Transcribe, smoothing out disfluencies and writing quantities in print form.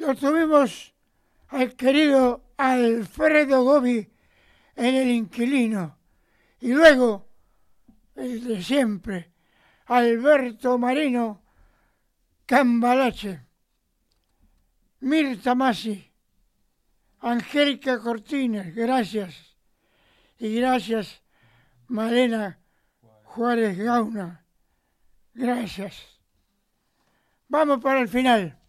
lo tuvimos al querido Alfredo Gobi en El Inquilino. Y luego, el de siempre, Alberto Marino Cambalache, Mirta Masi, Angélica Cortines, gracias. Y gracias, Malena Juárez Gauna, gracias. Vamos para el final.